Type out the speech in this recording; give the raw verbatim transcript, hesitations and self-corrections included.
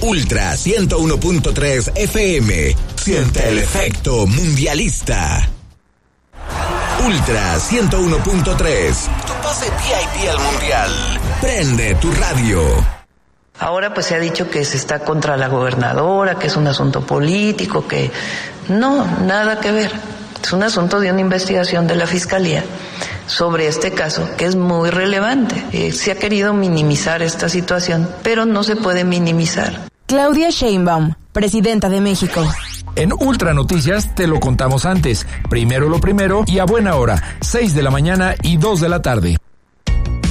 Ultra ciento uno punto tres F M. Siente el efecto mundialista. Ultra ciento uno punto tres. Tu pase V I P al mundial. Prende tu radio. Ahora pues se ha dicho que se está contra la gobernadora, que es un asunto político, que no, nada que ver. Es un asunto de una investigación de la Fiscalía sobre este caso, que es muy relevante. Eh, se ha querido minimizar esta situación, pero no se puede minimizar. Claudia Sheinbaum, presidenta de México. En Ultra Noticias te lo contamos antes. Primero lo primero y a buena hora, seis de la mañana y dos de la tarde.